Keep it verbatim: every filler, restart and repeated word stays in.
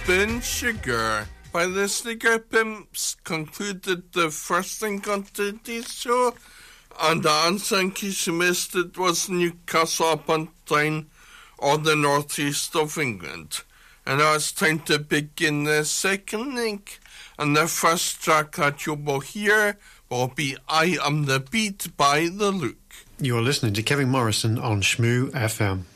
Spoon Sugar by the Sneaker Pimps concluded the first thing on today's show, and the answer, in case you missed it, was Newcastle upon Tyne or the northeast of England. And now it's time to begin the second link, and the first track that you will hear will be I Am the Beat by The Look. You're listening to Kevin Morrison on Shmoo F M.